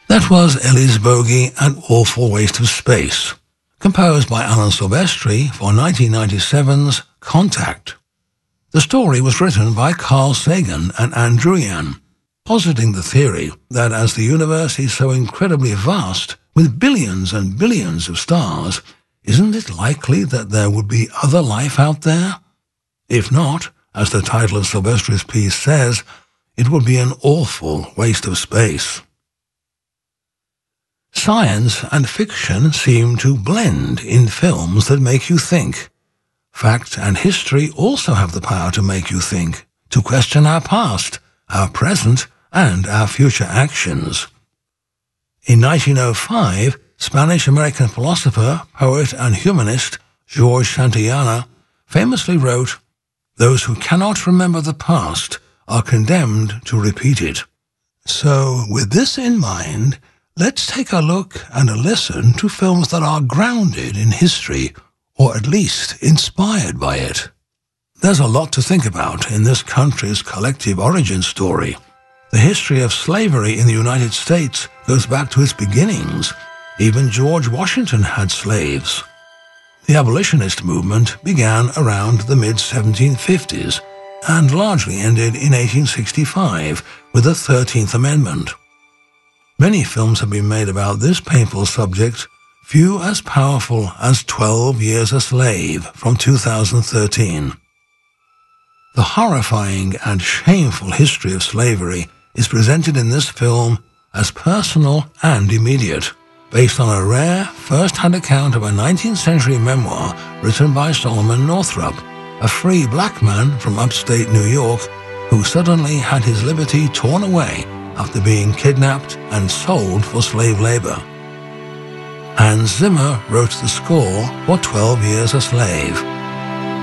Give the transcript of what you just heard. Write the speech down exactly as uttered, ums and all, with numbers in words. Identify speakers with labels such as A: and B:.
A: That was Ellie's Bogey, An Awful Waste of Space, composed by Alan Silvestri for nineteen ninety-seven's Contact. The story was written by Carl Sagan and Andrew Yan, positing the theory that as the universe is so incredibly vast, with billions and billions of stars, isn't it likely that there would be other life out there? If not, as the title of Silvestri's piece says, it would be an awful waste of space. Science and fiction seem to blend in films that make you think. Fact and history also have the power to make you think, to question our past, our present, and our future actions. In nineteen oh five, Spanish-American philosopher, poet, and humanist George Santayana famously wrote, "Those who cannot remember the past are condemned to repeat it." So, with this in mind, let's take a look and a listen to films that are grounded in history, or at least inspired by it. There's a lot to think about in this country's collective origin story. The history of slavery in the United States goes back to its beginnings. Even George Washington had slaves. The abolitionist movement began around the mid seventeen fifties and largely ended in eighteen sixty-five with the thirteenth Amendment. Many films have been made about this painful subject, few as powerful as twelve years a Slave from two thousand thirteen. The horrifying and shameful history of slavery is presented in this film as personal and immediate, based on a rare first-hand account of a nineteenth century memoir written by Solomon Northup, a free black man from upstate New York who suddenly had his liberty torn away after being kidnapped and sold for slave labor. Hans Zimmer wrote the score for twelve years a Slave.